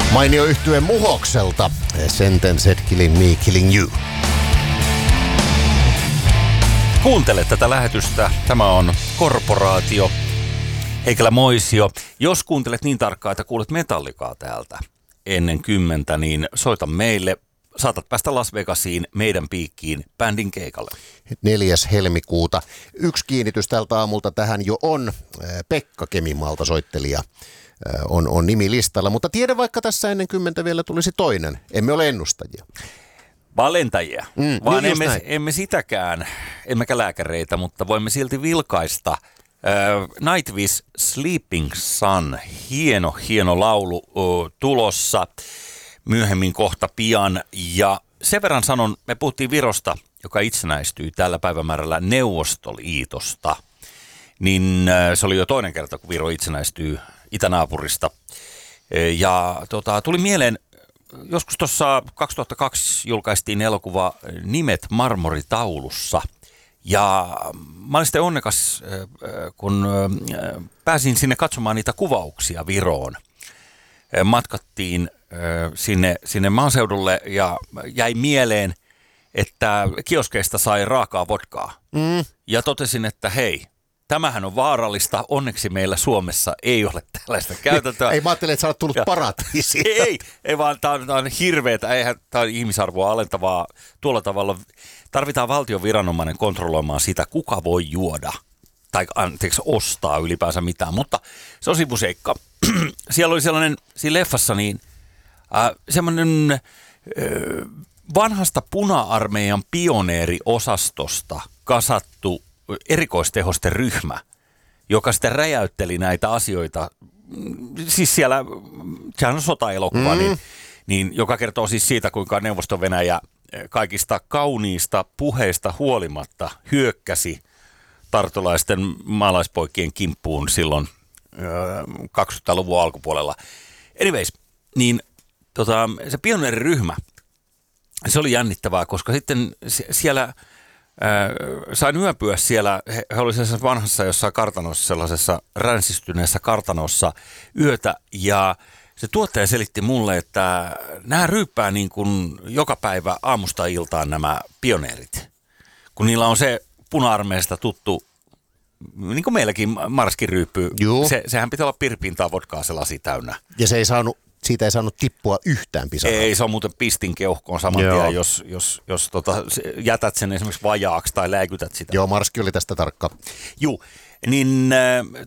Mainio yhtye Muhokselta. Sentenced Killing Me, Killing You. Kuuntele tätä lähetystä. Tämä on Korporaatio. Heikelä Moisio. Jos kuuntelet niin tarkkaan, että kuulet Metallicaa täältä ennen 10, niin soita meille. Saatat päästä Las Vegasiin meidän piikkiin bändin keikalle. 4. helmikuuta. Yksi kiinnitys tältä aamulta tähän jo on. Pekka Kemimaalta soittelija on nimilistalla. Mutta tiedä vaikka tässä ennen 10 vielä tulisi toinen. Emme ole ennustajia. Valentajia, vaan niin emme sitäkään, emmekä lääkäreitä, mutta voimme silti vilkaista. Nightwish Sleeping Sun, hieno laulu tulossa myöhemmin kohta pian. Ja sen verran sanon, me puhuttiin Virosta, joka itsenäistyi tällä päivämäärällä Neuvostoliitosta. Niin se oli jo toinen kerta, kun Viro itsenäistyy itänaapurista. Ja tuli mieleen, joskus tuossa 2002 julkaistiin elokuva Nimet marmoritaulussa. Ja mä olin sitten onnekas, kun pääsin sinne katsomaan niitä kuvauksia Viroon. Matkattiin sinne maaseudulle ja jäi mieleen, että kioskeista sai raakaa vodkaa. Ja totesin, että hei, tämähän on vaarallista. Onneksi meillä Suomessa ei ole tällaista käytäntöä. Ei, mä ajattelin, että sä oot tullut paratiisiin. Ei vaan tämä on hirveetä. Eihän tämä on ihmisarvoa alentavaa. Tuolla tavalla tarvitaan valtion viranomainen kontrolloimaan sitä, kuka voi juoda tai ostaa ylipäänsä mitään. Mutta se on sivuseikka. Siellä oli sellainen, siinä leffassa semmoinen vanhasta puna-armeijan pioneeriosastosta kasattu erikoistehosten ryhmä, joka sitten räjäytteli näitä asioita. Siis sehän on sotaelokuva, niin joka kertoo siis siitä, kuinka Neuvosto-Venäjä kaikista kauniista puheista huolimatta hyökkäsi tartulaisten maalaispoikien kimppuun silloin 20-luvun alkupuolella. Anyways, niin se pioneeriryhmä, se oli jännittävää, koska sitten siellä sain yöpyä siellä, he olivat sellaisessa vanhassa jossain kartanossa, sellaisessa ränsistyneessä kartanossa yötä, ja se tuottaja selitti mulle, että nämä ryyppää niin kuin joka päivä aamusta iltaan nämä pioneerit, kun niillä on se puna-armeijasta tuttu, niin kuin meilläkin marskin ryyppy, sehän pitää olla pirpintaa vodkaa se lasi täynnä. Ja siitä ei saanut tippua yhtään pisaraa. Ei, se on muuten pistin keuhkoon saman tien, jos jätät sen esimerkiksi vajaaksi tai läikytät sitä. Joo, marski oli tästä tarkka. Niin